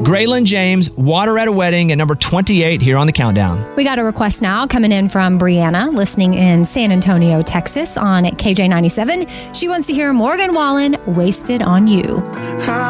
Graylin James, Water at a Wedding at number 28 here on the countdown. We got a request now coming in from Brianna, listening in San Antonio, Texas on KJ97. She wants to hear Morgan Wallen, Wasted on You.